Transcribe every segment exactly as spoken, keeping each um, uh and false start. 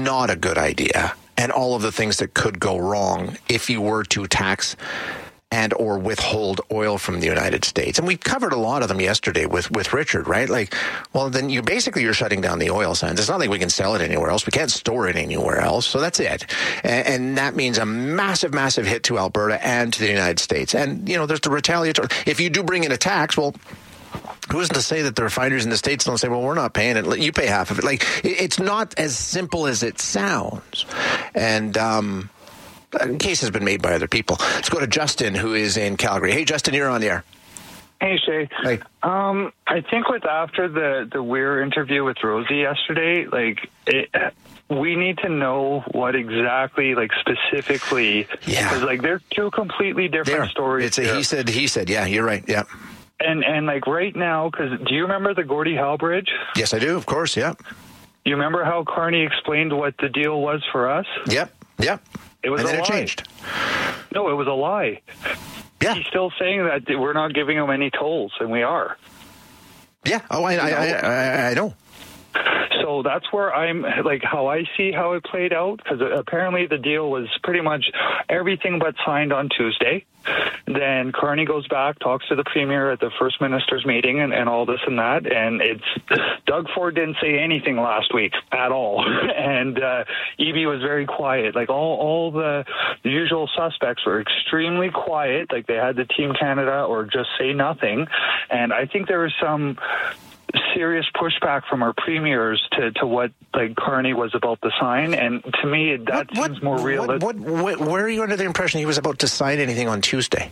not a good idea, and all of the things that could go wrong if you were to tax and or withhold oil from the United States. And we covered a lot of them yesterday with, with Richard, right? Like, well, then you basically you're shutting down the oil sands. It's not like we can sell it anywhere else. We can't store it anywhere else. So that's it. And, and that means a massive, massive hit to Alberta and to the United States. And, you know, there's the retaliatory. If you do bring in a tax, well, who's to say that the refiners in the States don't say, well, we're not paying it. You pay half of it. Like, it's not as simple as it sounds. And, um, a case has been made by other people. Let's go to Justin, who is in Calgary. Hey, Justin, you're on the air. Hey, Shay. Hey. Um, I think with after the, the Weir interview with Rosie yesterday, like, it, we need to know what exactly, like, specifically. Yeah. Because, like, they're two completely different there. stories. It's a there. he said, he said. Yeah, you're right. Yeah. And, and like, right now, because do you remember the Gordie Howe Bridge? Yes, I do. Of course, yeah. You remember how Carney explained what the deal was for us? Yep, yep. It was and a then lie. it changed. No, it was a lie. Yeah. He's still saying that we're not giving him any tolls, and we are. Yeah. Oh, I, I, I, I, I know. So that's where I'm, like, how I see how it played out, because apparently the deal was pretty much everything but signed on Tuesday. Then Carney goes back, talks to the Premier at the First Minister's meeting and, and all this and that, and it's Doug Ford didn't say anything last week at all, and uh, Eby was very quiet. Like, all, all the, the usual suspects were extremely quiet, like they had the Team Canada or just say nothing, and I think there was some serious pushback from our premiers to, to what like Carney was about to sign, and to me that what, seems more real. What, what, what, where are you under the impression he was about to sign anything on Tuesday?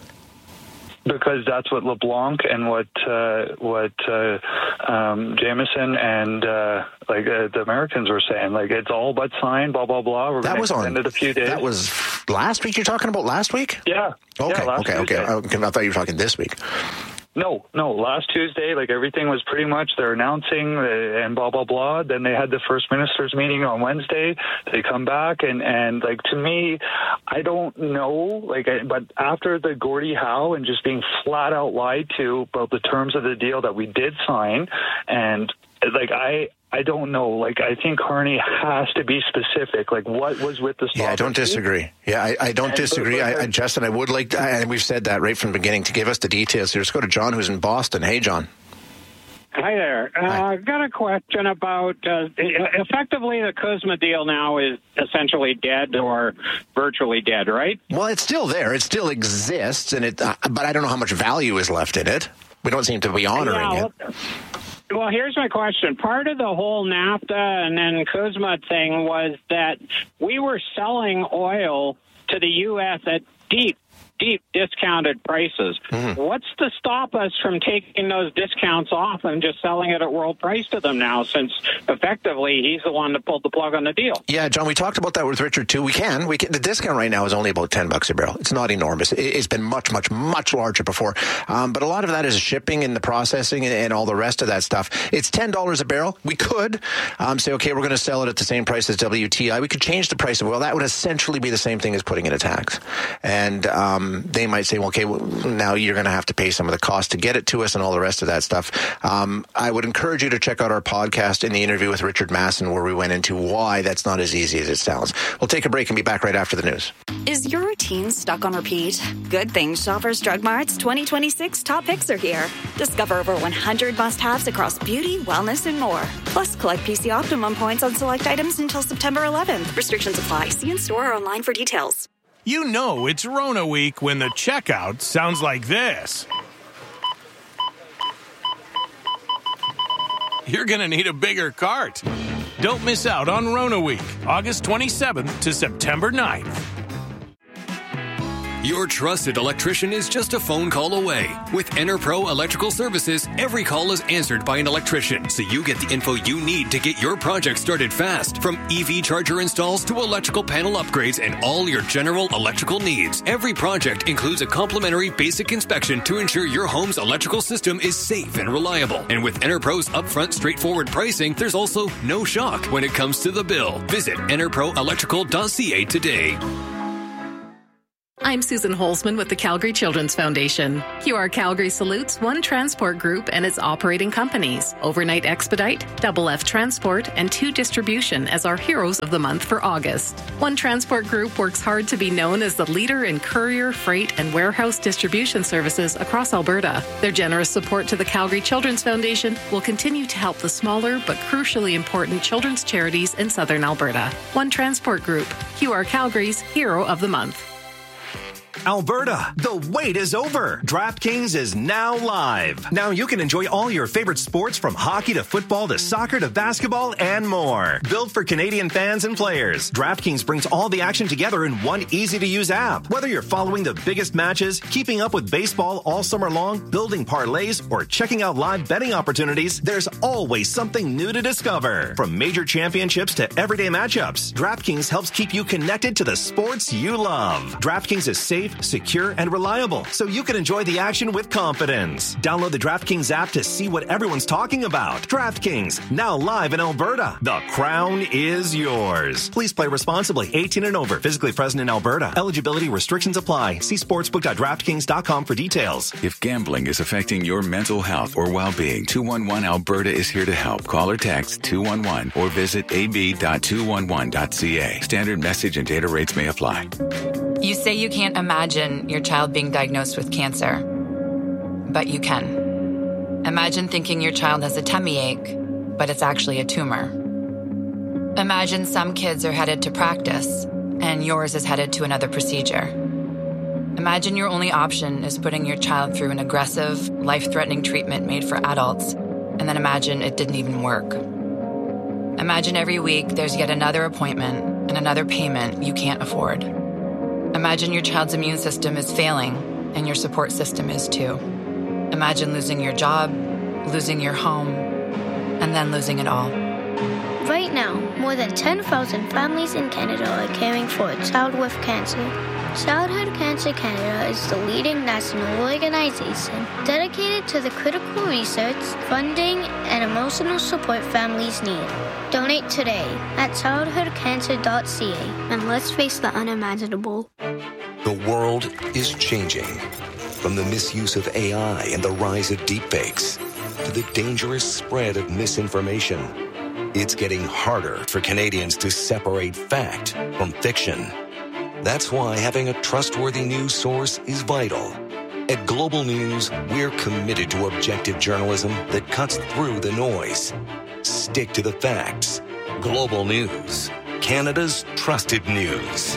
Because that's what LeBlanc and what uh, what uh, um, Jameson and uh, like uh, the Americans were saying, like it's all but signed, blah blah blah. We're that was on it a few days. That was last week. You're talking about last week? Yeah. Okay. Yeah, okay. Okay. okay. I thought you were talking this week. No, no. Last Tuesday, like everything was pretty much they're announcing uh, and blah blah blah. Then they had the First Minister's meeting on Wednesday. They come back and and like to me, I don't know. Like, I, but after the Gordie Howe and just being flat out lied to about the terms of the deal that we did sign, and like I. I don't know. Like, I think Carney has to be specific. Like, what was with the Yeah, I don't disagree. Yeah, I, I don't and, disagree. But, but, I, I, Justin, I would like, to, and we've said that right from the beginning, to give us the details here. Let's go to John, who's in Boston. Hey, John. Hi there. Uh, Hi. I've got a question about, uh, effectively, the CUSMA deal now is essentially dead or virtually dead, right? Well, it's still there. It still exists, and it. Uh, but I don't know how much value is left in it. We don't seem to be honoring yeah, it. Well, Well, here's my question. Part of the whole NAFTA and then CUSMA thing was that we were selling oil to the U S at deep, deep discounted prices. Mm-hmm. What's to stop us from taking those discounts off and just selling it at world price to them now, since effectively he's the one that pulled the plug on the deal? Yeah, John, we talked about that with Richard too. We can. We can. The discount right now is only about ten bucks a barrel. It's not enormous. It's been much, much, much larger before. Um, but a lot of that is shipping and the processing and, and all the rest of that stuff. It's ten dollars a barrel. We could um, say, okay, we're going to sell it at the same price as W T I. We could change the price of oil. That would essentially be the same thing as putting in a tax. And um, they might say, well, okay, well, now you're going to have to pay some of the cost to get it to us and all the rest of that stuff. Um, I would encourage you to check out our podcast in the interview with Richard Masson, where we went into why that's not as easy as it sounds. We'll take a break and be back right after the news. Is your routine stuck on repeat? Good thing Shoppers Drug Mart's twenty twenty-six top picks are here. Discover over one hundred must-haves across beauty, wellness, and more. Plus, collect P C Optimum points on select items until September eleventh. Restrictions apply. See in store or online for details. You know it's Rona week when the checkout sounds like this. You're going to need a bigger cart. Don't miss out on Rona week, August twenty-seventh to September ninth. Your trusted electrician is just a phone call away. With EnerPro Electrical Services, every call is answered by an electrician, so you get the info you need to get your project started fast. From E V charger installs to electrical panel upgrades and all your general electrical needs, every project includes a complimentary basic inspection to ensure your home's electrical system is safe and reliable. And with EnerPro's upfront, straightforward pricing, there's also no shock when it comes to the bill. Visit ener pro electrical dot c a today. I'm Susan Holzman with the Calgary Children's Foundation. Q R Calgary salutes One Transport Group and its operating companies, Overnight Expedite, Double F Transport, and Two Distribution as our heroes of the month for August. One Transport Group works hard to be known as the leader in courier, freight, and warehouse distribution services across Alberta. Their generous support to the Calgary Children's Foundation will continue to help the smaller but crucially important children's charities in southern Alberta. One Transport Group, Q R Calgary's Hero of the Month. Alberta, the wait is over. DraftKings is now live. Now you can enjoy all your favorite sports from hockey to football to soccer to basketball and more. Built for Canadian fans and players, DraftKings brings all the action together in one easy-to-use app. Whether you're following the biggest matches, keeping up with baseball all summer long, building parlays, or checking out live betting opportunities, there's always something new to discover. From major championships to everyday matchups, DraftKings helps keep you connected to the sports you love. DraftKings is safe, secure, and reliable, so you can enjoy the action with confidence. Download the DraftKings app to see what everyone's talking about. DraftKings, now live in Alberta. The crown is yours. Please play responsibly. eighteen and over. Physically present in Alberta. Eligibility restrictions apply. See sportsbook dot draftkings dot com for details. If gambling is affecting your mental health or well-being, two one one Alberta is here to help. Call or text two one one or visit a b dot two one one dot c a. Standard message and data rates may apply. You say you can't imagine your child being diagnosed with cancer, but you can. Imagine thinking your child has a tummy ache, but it's actually a tumor. Imagine some kids are headed to practice, and yours is headed to another procedure. Imagine your only option is putting your child through an aggressive, life-threatening treatment made for adults, and then imagine it didn't even work. Imagine every week there's yet another appointment and another payment you can't afford. Imagine your child's immune system is failing, and your support system is too. Imagine losing your job, losing your home, and then losing it all. Right now, more than ten thousand families in Canada are caring for a child with cancer. Childhood Cancer Canada is the leading national organization dedicated to the critical research, funding, and emotional support families need. Donate today at childhood cancer dot c a and let's face the unimaginable. The world is changing. From the misuse of A I and the rise of deepfakes to the dangerous spread of misinformation, it's getting harder for Canadians to separate fact from fiction. That's why having a trustworthy news source is vital. At Global News, we're committed to objective journalism that cuts through the noise. Stick to the facts. Global News, Canada's trusted news.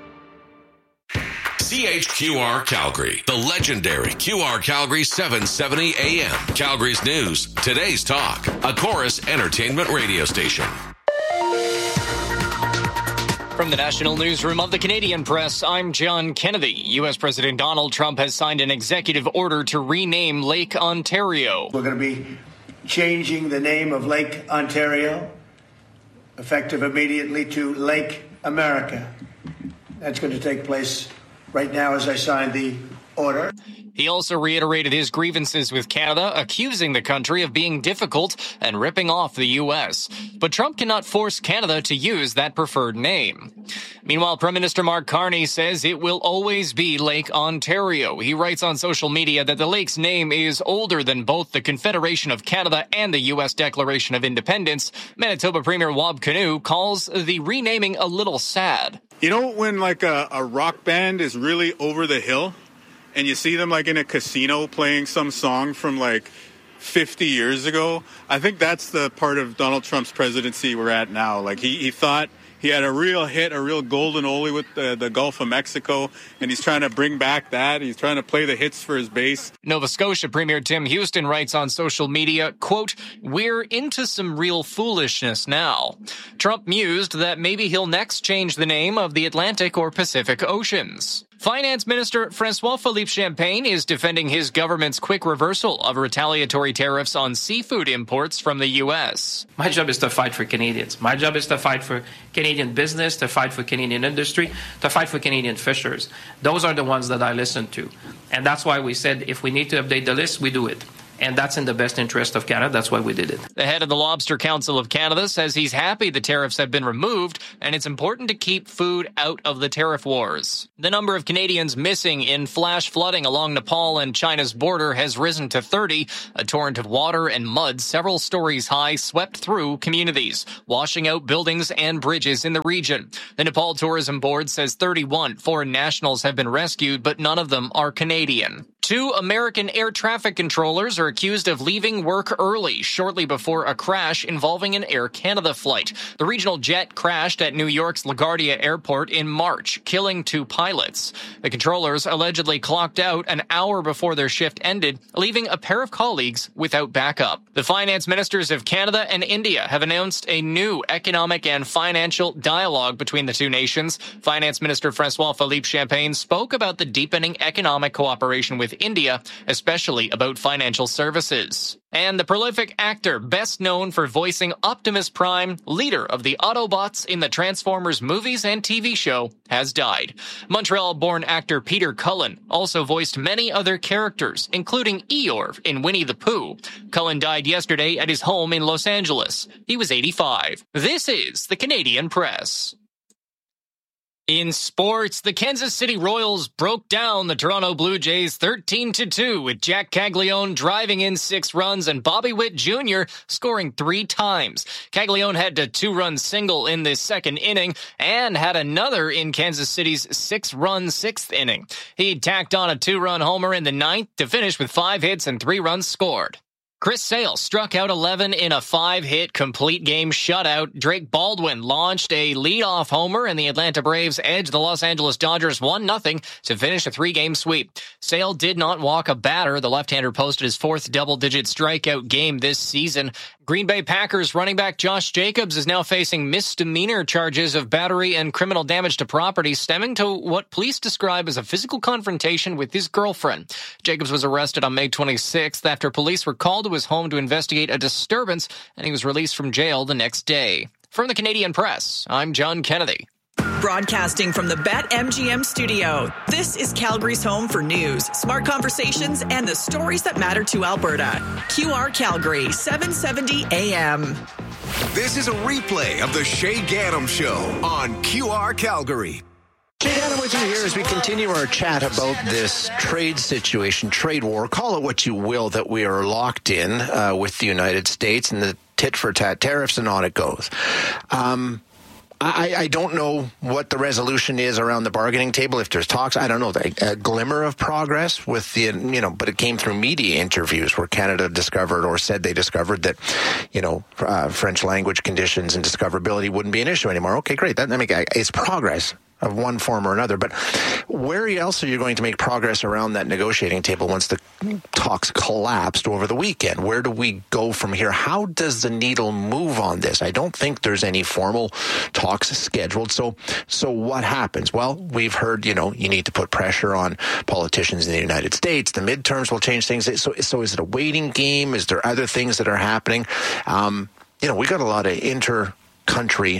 C H Q R Calgary, the legendary Q R Calgary seven seventy A M. Calgary's news, today's talk, a Chorus Entertainment radio station. From the National Newsroom of the Canadian Press, I'm John Kennedy. U S President Donald Trump has signed an executive order to rename Lake Ontario. We're going to be changing the name of Lake Ontario, effective immediately, to Lake America. That's going to take place right now as I sign the order. He also reiterated his grievances with Canada, accusing the country of being difficult and ripping off the U S. But Trump cannot force Canada to use that preferred name. Meanwhile, Prime Minister Mark Carney says it will always be Lake Ontario. He writes on social media that the lake's name is older than both the Confederation of Canada and the U S Declaration of Independence. Manitoba Premier Wab Kinew calls the renaming a little sad. You know when like a, a rock band is really over the hill? And you see them like in a casino playing some song from like fifty years ago. I think that's the part of Donald Trump's presidency we're at now. Like he, he thought he had a real hit, a real golden oldie with the, the Gulf of Mexico, and he's trying to bring back that. He's trying to play the hits for his base. Nova Scotia Premier Tim Houston writes on social media, quote, "We're into some real foolishness now." Trump mused that maybe he'll next change the name of the Atlantic or Pacific Oceans. Finance Minister Francois-Philippe Champagne is defending his government's quick reversal of retaliatory tariffs on seafood imports from the U S. My job is to fight for Canadians. My job is to fight for Canadian business, to fight for Canadian industry, to fight for Canadian fishers. Those are the ones that I listen to. And that's why we said if we need to update the list, we do it. And that's in the best interest of Canada. That's why we did it. The head of the Lobster Council of Canada says he's happy the tariffs have been removed, and it's important to keep food out of the tariff wars. The number of Canadians missing in flash flooding along Nepal and China's border has risen to thirty. A torrent of water and mud several stories high swept through communities, washing out buildings and bridges in the region. The Nepal Tourism Board says thirty-one foreign nationals have been rescued, but none of them are Canadian. Two American air traffic controllers are accused of leaving work early shortly before a crash involving an Air Canada flight. The regional jet crashed at New York's LaGuardia Airport in March, killing two pilots. The controllers allegedly clocked out an hour before their shift ended, leaving a pair of colleagues without backup. The finance ministers of Canada and India have announced a new economic and financial dialogue between the two nations. Finance Minister François Philippe Champagne spoke about the deepening economic cooperation with India, especially about financial services. And the prolific actor, best known for voicing Optimus Prime, leader of the Autobots in the Transformers movies and T V show, has died. Montreal-born actor Peter Cullen also voiced many other characters, including Eeyore in Winnie the Pooh. Cullen died yesterday at his home in Los Angeles. He was eighty-five. This is the Canadian Press. In sports, the Kansas City Royals broke down the Toronto Blue Jays thirteen to two with Jack Caglione driving in six runs and Bobby Witt Junior scoring three times. Caglione had a two-run single in the second inning and had another in Kansas City's six-run sixth inning. He tacked on a two-run homer in the ninth to finish with five hits and three runs scored. Chris Sale struck out eleven in a five-hit complete game shutout. Drake Baldwin launched a leadoff homer, and the Atlanta Braves edged the Los Angeles Dodgers one nothing to finish a three-game sweep. Sale did not walk a batter. The left-hander posted his fourth double-digit strikeout game this season. Green Bay Packers running back Josh Jacobs is now facing misdemeanor charges of battery and criminal damage to property stemming to what police describe as a physical confrontation with his girlfriend. Jacobs was arrested on May twenty-sixth after police were called to his home to investigate a disturbance, and he was released from jail the next day. From the Canadian Press, I'm John Kennedy. Broadcasting from the BetMGM studio, this is Calgary's home for news, smart conversations, and the stories that matter to Alberta. Q R Calgary, seven seventy A M. This is a replay of the Shay Gaddam Show on Q R Calgary. Shay Gaddam with you here as we continue our chat about this trade situation, trade war, call it what you will, that we are locked in uh, with the United States and the tit-for-tat tariffs, and on it goes. Um... I, I don't know what the resolution is around the bargaining table. If there's talks, I don't know, a, a glimmer of progress with the, you know, but it came through media interviews where Canada discovered or said they discovered that, you know, uh, French language conditions and discoverability wouldn't be an issue anymore. Okay, great. That, I mean, it's progress of one form or another. But where else are you going to make progress around that negotiating table once the talks collapsed over the weekend? Where do we go from here? How does the needle move on this? I don't think there's any formal talks scheduled. So, so what happens? Well, we've heard, you know, you need to put pressure on politicians in the United States. The midterms will change things. So, so is it a waiting game? Is there other things that are happening? Um, you know, we got a lot of inter-country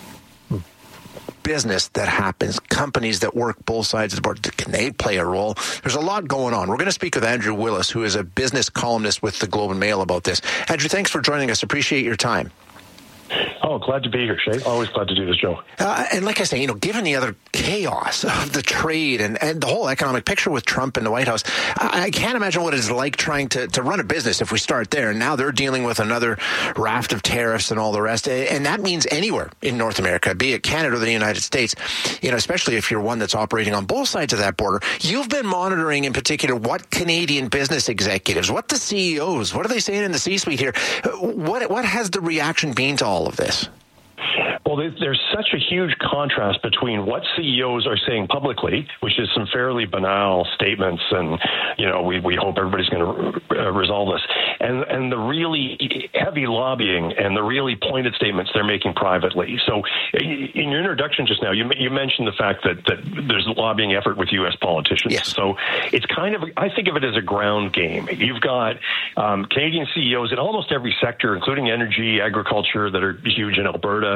business that happens, companies that work both sides of the board. Can they play a role? There's a lot going on. We're going to speak with Andrew Willis, who is a business columnist with the Globe and Mail, about this. Andrew, thanks for joining us. Appreciate your time. Oh, glad to be here, Shay. Always glad to do this show. Uh, and like I say, you know, given the other chaos of the trade and, and the whole economic picture with Trump in the White House, I, I can't imagine what it's like trying to, to run a business if we start there. And now they're dealing with another raft of tariffs and all the rest. And that means anywhere in North America, be it Canada or the United States, you know, especially if you're one that's operating on both sides of that border. You've been monitoring in particular what Canadian business executives, what the C E Os, what are they saying in the C-suite here? What, what has the reaction been to all of this? Well, there's such a huge contrast between what C E Os are saying publicly, which is some fairly banal statements, and, you know, we, we hope everybody's going to re- uh, resolve this, and and the really heavy lobbying and the really pointed statements they're making privately. So in your introduction just now, you you mentioned the fact that, that there's a lobbying effort with U S politicians. Yes. So it's kind of, I think of it as a ground game. You've got um, Canadian C E Os in almost every sector, including energy, agriculture, that are huge in Alberta,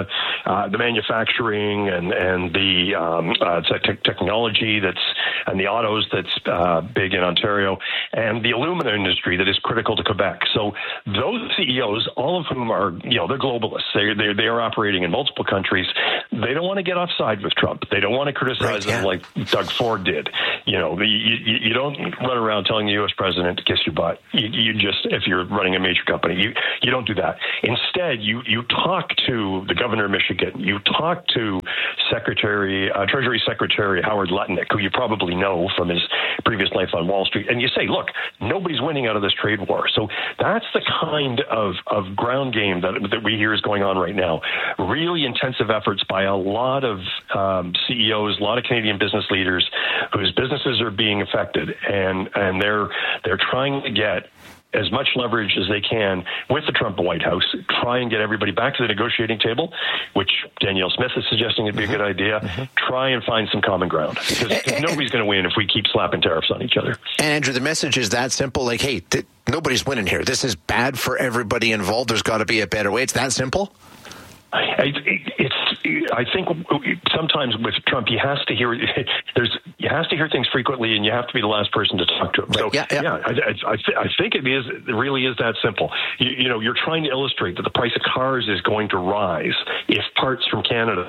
uh, the manufacturing and and the um, uh, te- technology that's and the autos that's uh, big in Ontario, and the alumina industry that is critical to Quebec. So those C E Os, all of whom are, you know, they're globalists. They they they are operating in multiple countries. They don't want to get offside with Trump. They don't want to criticize right, yeah. him like Doug Ford did. You know, you, you, you don't run around telling the U S president to kiss your butt. You, you just, if you're running a major company, you you don't do that. Instead, you you talk to the governor of Michigan. You talk to Secretary uh, Treasury Secretary Howard Lutnick, who you probably know from his previous life on Wall Street, and you say, look, nobody's winning out of this trade war. So that's the kind of, of ground game that, that we hear is going on right now. Really intensive efforts by a lot of um, C E Os, a lot of Canadian business leaders whose businesses are being affected, and, and they're they're trying to get as much leverage as they can with the Trump White House, try and get everybody back to the negotiating table, which Danielle Smith is suggesting would be mm-hmm. a good idea. Mm-hmm. Try and find some common ground, because, because nobody's going to win if we keep slapping tariffs on each other. And Andrew, the message is that simple, like, hey, th- nobody's winning here. This is bad for everybody involved. There's got to be a better way. It's that simple? I, it's. I think sometimes with Trump, he has to hear. There's. He has to hear things frequently, and you have to be the last person to talk to him. So yeah, yeah. yeah I, I, I, th- I think it is. It really is that simple. You, you know, you're trying to illustrate that the price of cars is going to rise if parts from Canada.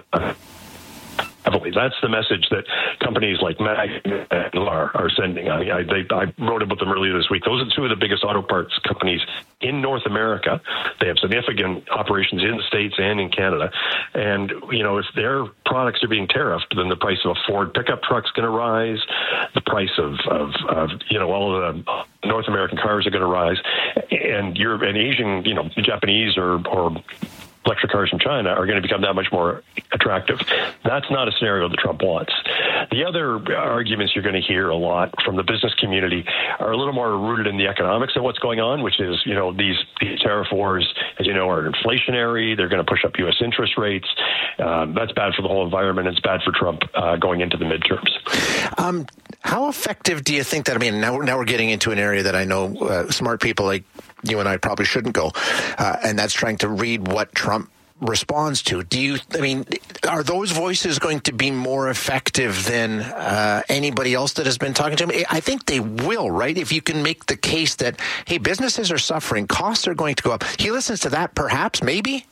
Heavily. That's the message that companies like Mag are, are sending. I, I, they, I wrote about them earlier this week. Those are two of the biggest auto parts companies in North America. They have significant operations in the States and in Canada. And, you know, if their products are being tariffed, then the price of a Ford pickup truck is going to rise. The price of, of, of, you know, all of the North American cars are going to rise. And Europe and Asian, you know, Japanese or, or electric cars from China are going to become that much more attractive. That's not a scenario that Trump wants. The other arguments you're going to hear a lot from the business community are a little more rooted in the economics of what's going on, which is, you know, these, these tariff wars, as you know, are inflationary. They're going to push up U S interest rates. Um, that's bad for the whole environment. It's bad for Trump uh, going into the midterms. Um, how effective do you think that, I mean, now, now we're getting into an area that I know uh, smart people like you and I probably shouldn't go, uh, and that's trying to read what Trump responds to. Do you, I mean, are those voices going to be more effective than uh, anybody else that has been talking to him? I think they will, right? If you can make the case that, hey, businesses are suffering, costs are going to go up. He listens to that, perhaps, maybe?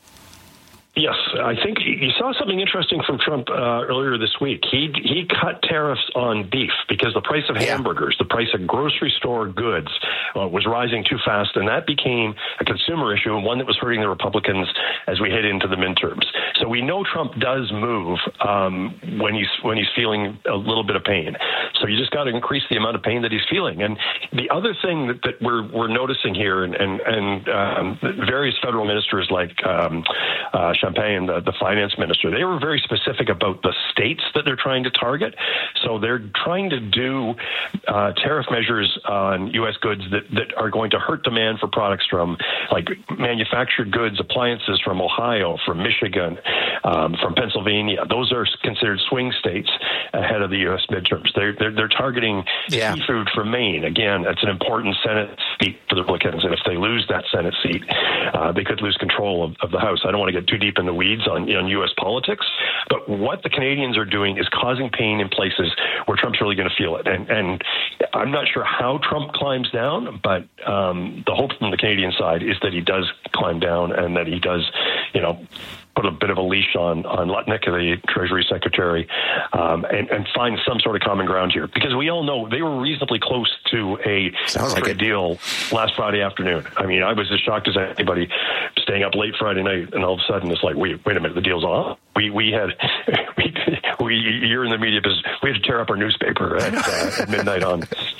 Yes, I think you saw something interesting from Trump uh, earlier this week. He he cut tariffs on beef because the price of hamburgers, yeah. the price of grocery store goods uh, was rising too fast, and that became a consumer issue and one that was hurting the Republicans as we head into the midterms. So we know Trump does move um, when he's when he's feeling a little bit of pain. So you just got to increase the amount of pain that he's feeling. And the other thing that, that we're we're noticing here, and and, and um, various federal ministers like um, uh, Champagne, the, the finance minister, they were very specific about the states that they're trying to target. So they're trying to do uh, tariff measures on U S goods that, that are going to hurt demand for products from like manufactured goods, appliances from Ohio, from Michigan, um, from Pennsylvania. Those are considered swing states ahead of the U S midterms. They're, they're, they're targeting yeah. seafood from Maine. Again, that's an important Senate seat for the Republicans. And if they lose that Senate seat, uh, they could lose control of, of the House. I don't want to get too deep in the weeds on, on U S politics, but what the Canadians are doing is causing pain in places where Trump's really going to feel it. And, and I'm not sure how Trump climbs down, but um, the hope from the Canadian side is that he does climb down and that he does, you know, put a bit of a leash on, on Lutnick, the Treasury Secretary, um, and, and find some sort of common ground here. Because we all know they were reasonably close to a like trade deal last Friday afternoon. I mean, I was as shocked as anybody staying up late Friday night, and all of a sudden it's like, wait, wait a minute, the deal's off. We we had, we, we you're in the media business. We had to tear up our newspaper at, uh, at midnight on.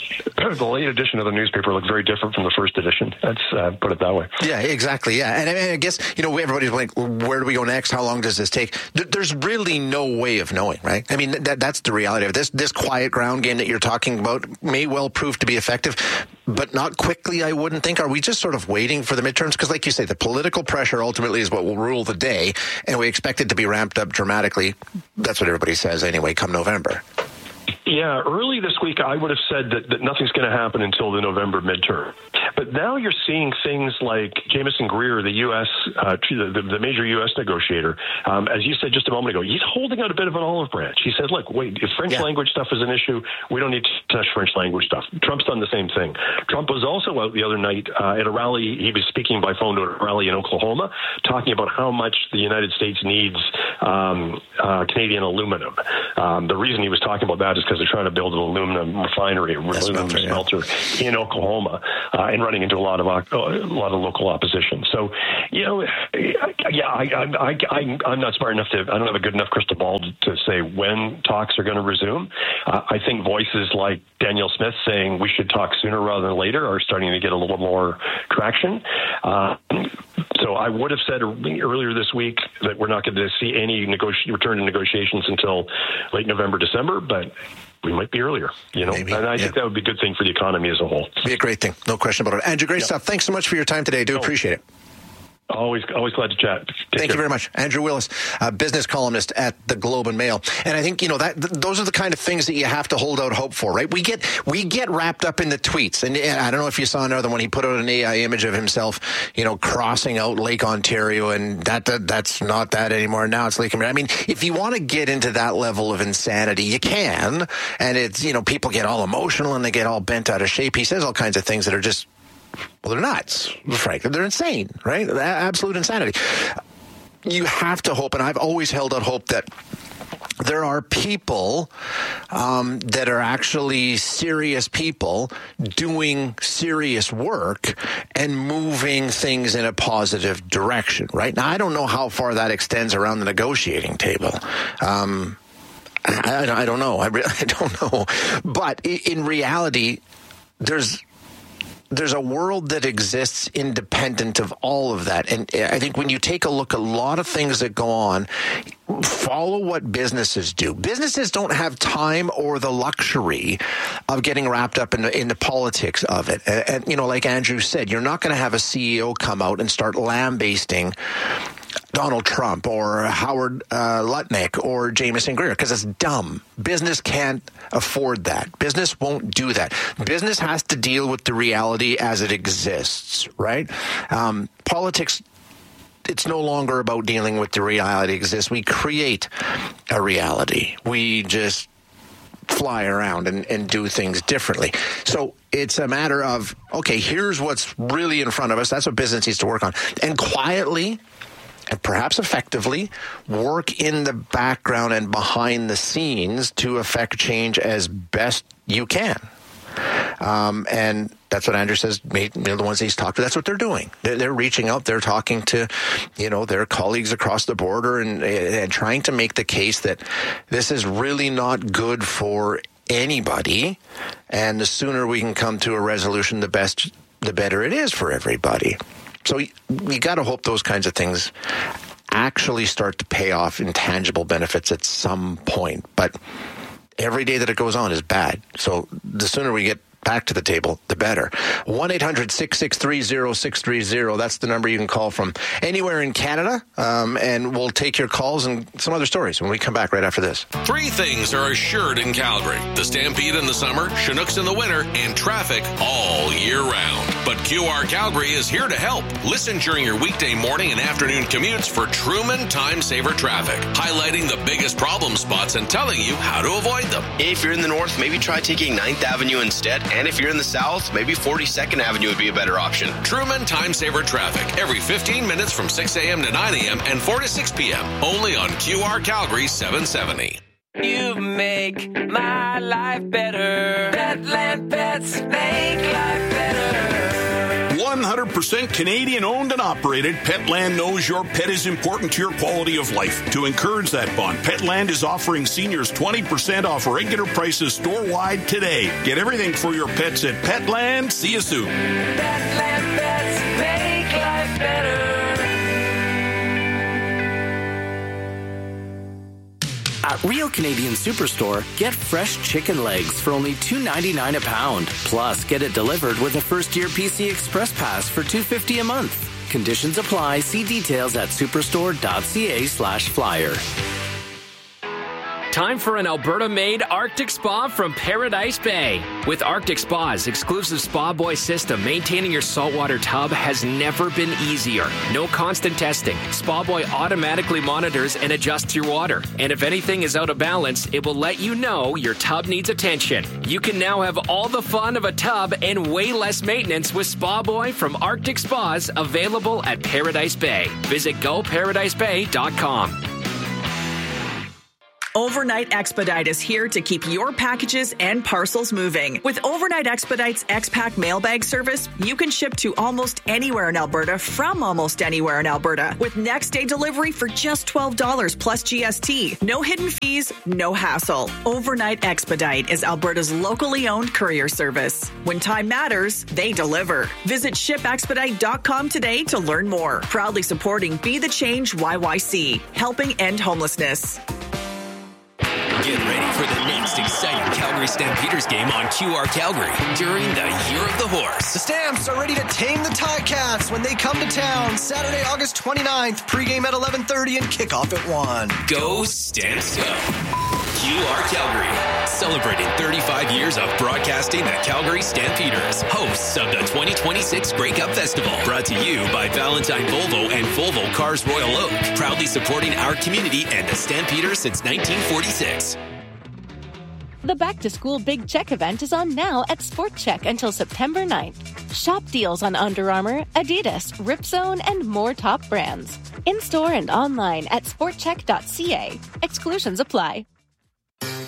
The late edition of the newspaper looked very different from the first edition. Let's uh, put it that way. Yeah, exactly. Yeah, and I, mean, I guess, you know, everybody's like, where do we go next? How long does this take? There's really no way of knowing, right? I mean, that that's the reality of this. This quiet ground game that you're talking about may well prove to be effective, but not quickly, I wouldn't think. Are we just sort of waiting for the midterms? Because like you say, the political pressure ultimately is what will rule the day, and we expect it to be ramped up dramatically. That's what everybody says anyway, come November. Yeah, early this week, I would have said that, that nothing's going to happen until the November midterm. But now you're seeing things like Jamieson Greer, the U S, uh, the, the major U S negotiator, um, as you said just a moment ago, he's holding out a bit of an olive branch. He said, look, wait, if French yeah. language stuff is an issue, we don't need to touch French language stuff. Trump's done the same thing. Trump was also out the other night uh, at a rally. He was speaking by phone to a rally in Oklahoma, talking about how much the United States needs um, uh, Canadian aluminum. Um, the reason he was talking about that is because they're trying to build an aluminum refinery, an aluminum smelter yeah. in Oklahoma, uh, and running into a lot of uh, a lot of local opposition. So, you know, yeah, I, I, I, I'm not smart enough to. I don't have a good enough crystal ball to, to say when talks are going to resume. Uh, I think voices like Daniel Smith saying we should talk sooner rather than later are starting to get a little more traction. Uh, so I would have said earlier this week that we're not going to see any negoti- return to negotiations until late November, December, but we might be earlier, you know, Maybe, and I yeah. think that would be a good thing for the economy as a whole. Be a great thing. No question about it. Andrew, great yeah. stuff. Thanks so much for your time today. I do no. appreciate it. Always, always glad to chat. Take Thank care. you very much. Andrew Willis, a business columnist at the Globe and Mail. And I think, you know, that th- those are the kind of things that you have to hold out hope for, right? We get we get wrapped up in the tweets. And, and I don't know if you saw another one. He put out an A I image of himself, you know, crossing out Lake Ontario, and that, that that's not that anymore. Now it's Lake Erie. I mean, if you want to get into that level of insanity, you can. And it's, you know, people get all emotional and they get all bent out of shape. He says all kinds of things that are just, well, they're nuts, frankly. They're insane, right? Absolute insanity. You have to hope, and I've always held out hope that there are people um, that are actually serious people doing serious work and moving things in a positive direction, right? Now, I don't know how far that extends around the negotiating table. Um, I, I don't know. I, really, I don't know. But in reality, there's... There's a world that exists independent of all of that. And I think when you take a look at a lot of things that go on, follow what businesses do. Businesses don't have time or the luxury of getting wrapped up in the, in the politics of it. And, and, you know, like Andrew said, you're not going to have a C E O come out and start lambasting Donald Trump or Howard uh, Lutnick or Jamieson Greer, because it's dumb. Business can't afford that. Business won't do that. Business has to deal with the reality as it exists, right? Um, politics, it's no longer about dealing with the reality that exists. We create a reality. We just fly around and, and do things differently. So it's a matter of, okay, here's what's really in front of us. That's what business needs to work on. And quietly, and perhaps effectively, work in the background and behind the scenes to affect change as best you can. Um, and that's what Andrew says, you know, the ones he's talked to, that's what they're doing. They're, they're reaching out. They're talking to, you know, their colleagues across the border and, and trying to make the case that this is really not good for anybody. And the sooner we can come to a resolution, the best, the better it is for everybody. So you got to hope those kinds of things actually start to pay off in tangible benefits at some point. But every day that it goes on is bad. So the sooner we get back to the table, the better. one eight hundred six six three zero six three zero. That's the number you can call from anywhere in Canada. Um, and we'll take your calls and some other stories when we come back right after this. Three things are assured in Calgary: the Stampede in the summer, Chinooks in the winter, and traffic all year round. But Q R Calgary is here to help. Listen during your weekday morning and afternoon commutes for Truman Time Saver Traffic, highlighting the biggest problem spots and telling you how to avoid them. If you're in the north, maybe try taking ninth Avenue instead. And if you're in the south, maybe forty-second Avenue would be a better option. Truman Time Saver Traffic, every fifteen minutes from six a.m. to nine a.m. and four to six p.m. Only on Q R Calgary seven seventy. You make my life better. Petland Pets make life better. one hundred percent Canadian owned and operated, Petland knows your pet is important to your quality of life. To encourage that bond, Petland is offering seniors twenty percent off regular prices store-wide today. Get everything for your pets at Petland. See you soon. Petland Pets make life better. At Real Canadian Superstore, get fresh chicken legs for only two ninety-nine a pound. Plus, get it delivered with a first-year P C Express Pass for two fifty a month. Conditions apply. See details at superstore.ca slash flyer. Time for an Alberta-made Arctic Spa from Paradise Bay. With Arctic Spa's exclusive Spa Boy system, maintaining your saltwater tub has never been easier. No constant testing. Spa Boy automatically monitors and adjusts your water. And if anything is out of balance, it will let you know your tub needs attention. You can now have all the fun of a tub and way less maintenance with Spa Boy from Arctic Spas, available at Paradise Bay. Visit go paradise bay dot com. Overnight Expedite is here to keep your packages and parcels moving. With Overnight Expedite's X-Pack mailbag service, you can ship to almost anywhere in Alberta from almost anywhere in Alberta with next day delivery for just twelve dollars plus G S T. No hidden fees, no hassle. Overnight Expedite is Alberta's locally owned courier service. When time matters, they deliver. Visit ship expedite dot com today to learn more. Proudly supporting Be the Change Y Y C, helping end homelessness. Get ready for the next exciting Calgary Stampeders game on Q R Calgary during the Year of the Horse. The Stamps are ready to tame the Ticats when they come to town Saturday, August twenty-ninth. Pregame at eleven thirty and kickoff at one. Go Stamps, go. Q R Calgary, celebrating thirty-five years of broadcasting the Calgary Stampeders, hosts of the twenty twenty-six Grey Cup Festival. Brought to you by Valentine Volvo and Volvo Cars Royal Oak, proudly supporting our community and the Stampeders since nineteen forty-six. The Back to School Big Check event is on now at Sport Check until September ninth. Shop deals on Under Armour, Adidas, Ripzone, and more top brands. In-store and online at sport check dot c a. Exclusions apply.